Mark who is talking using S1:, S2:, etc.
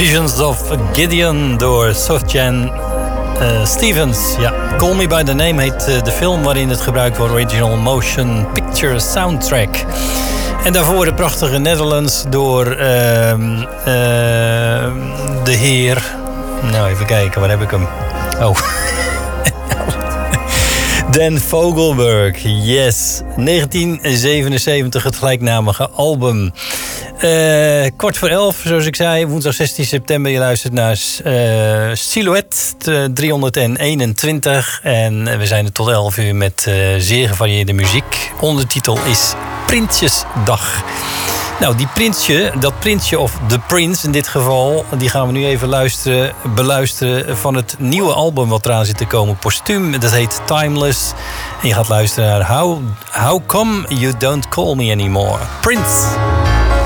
S1: Visions of Gideon door Sufjan Stevens. Ja, Call Me By The Name heet de film waarin het gebruikt wordt. Original Motion Picture Soundtrack. En daarvoor de prachtige Netherlands door de heer... Nou, even kijken, waar heb ik hem? Oh... Dan Fogelberg, yes. 1977, het gelijknamige album. 11:15, zoals ik zei, woensdag 16 september. Je luistert naar Silhouette 321. En we zijn er tot 11 uur met zeer gevarieerde muziek. Ondertitel is Prinsjesdag. Nou, dat prinsje, of de Prince in dit geval... die gaan we nu even beluisteren van het nieuwe album... wat eraan zit te komen, postuum. Dat heet Timeless. En je gaat luisteren naar How Come You Don't Call Me Anymore. Prince.